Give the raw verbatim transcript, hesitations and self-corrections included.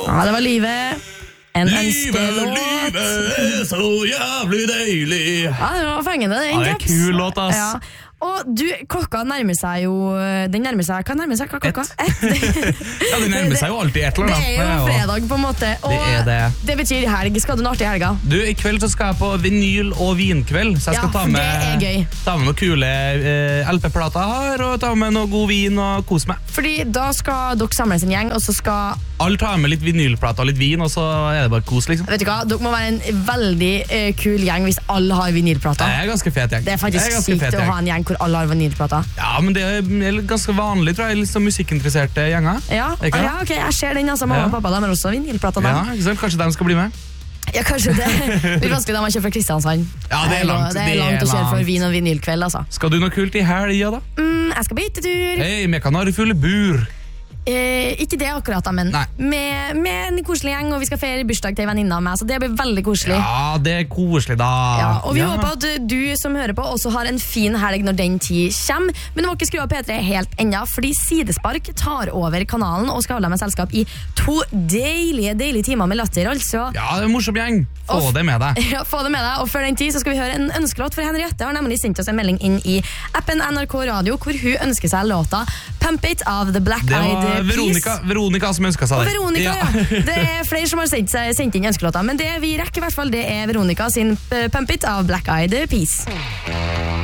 Ja, det var livet. En ønskelåt. Livet er så jævlig deilig. Ja, det var fengende, det. Ja, det er kul låt, ass. Ja. Og du, klokka nærmer seg jo. Den nærmer seg, hva nærmer seg? Hva klokka? Et. Ja, den nærmer seg jo alltid et eller annet. Det er jo fredag på en måte. Og det, er det. det betyr helg. Skal du noe artig i helga? Du, i kveld så skal jeg på vinyl- og vinkveld. Så jeg skal Ja, ta for med, det er gøy. ta med noen kule eh, L P-plater jeg har, og ta med noe god vin og kose meg. Fordi da skal dere samles en gjeng, og så skal... Alle tar med litt vinylplater og litt vin, og så er det bare kos, liksom. Vet du hva, dere må være en veldig uh, kul gjeng hvis alle har vinylplater. Det er ganske fet gjeng. Det er faktisk ganske sykt fet å gjeng. ha en gjeng hvor alle har vinylplater. Ja, men det er ganske vanlig, tror jeg, litt sånn musikkinteresserte gjenger. Ja, Ikke? ja, ok, jeg ser den, altså. Mamma Ja. og pappa, de har også vinylplater. Ja, Ja. ikke sant? Kanskje de skal bli med? ja, kanskje det. Det blir vanskelig da man kjører fra Kristiansand. Ja, det er langt. Det er langt å kjøre for vin- og vinylkveld, altså. Skal du noe kult i helga, da? Mm, jeg skal på hyttetur. Hei, med kanarifulle bur. Eh, ikke det akkurat, da, men Nei. med, med en koselig gjeng, og vi skal feire bursdag til en venninne av meg, så det blir veldig koselig. Ja, det er koselig, da. Ja, og vi Ja. håper at du som hører på også har en fin helg når den tid kommer. Men du må ikke skru av P tre helt enda, fordi Sidespark tar over kanalen og skal holde deg med selskap i to deilige, deilige timer med latter, altså. Ja, det er en morsom gjeng. Få Og- det med deg. Ja, få det med deg, og før den tid så skal vi høre en ønskelåt, for Henriette har nemlig sendt oss en melding inn i appen N R K Radio, hvor hun ønsker seg låta Pump It av The Black Det Eyed var Peas. Veronica, Veronica som ønsket seg Og det. Veronica, ja. Det er flere som har sendt, seg- sendt inn ønskelåter, men det vi rekker i hvert fall, det er Veronica sin eh, Pump It av Black Eyed Peas.